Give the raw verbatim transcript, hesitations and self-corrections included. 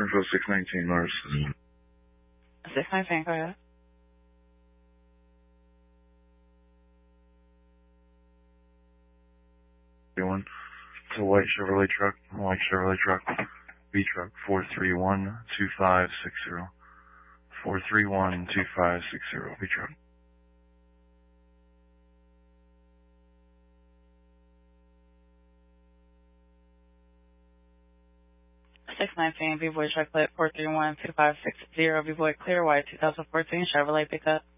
Info six nineteen North. six nineteen, go ahead. One. It's a white Chevrolet truck, white Chevrolet truck, B truck, four three one two five six zero. four three one two five six zero, B truck. six nineteen, B-Boy truck plate four three one two five six zero, B-Boy clear white two thousand fourteen Chevrolet pickup.